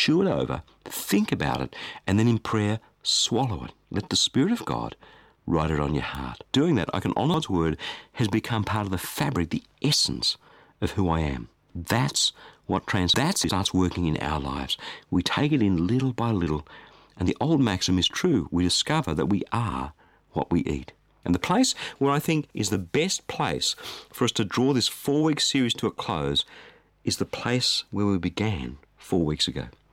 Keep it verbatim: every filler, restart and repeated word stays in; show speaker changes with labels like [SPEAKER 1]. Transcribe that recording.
[SPEAKER 1] chew it over, think about it, and then in prayer, swallow it. Let the Spirit of God write it on your heart. Doing that, I can honour God's word has become part of the fabric, the essence of who I am. That's what trans that starts working in our lives. We take it in little by little, and the old maxim is true. We discover that we are what we eat. And the place where I think is the best place for us to draw this four-week series to a close is the place where we began four weeks ago.